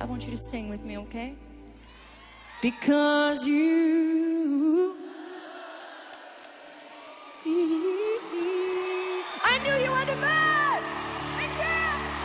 want you to sing with me, okay? Because you... I knew you were